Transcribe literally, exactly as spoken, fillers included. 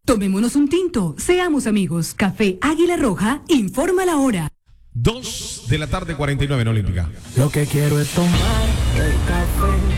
Tomémonos un tinto, seamos amigos. Café Águila Roja, informa la hora. Dos de la tarde, cuarenta y nueve en Olímpica. Lo que quiero es tomar el café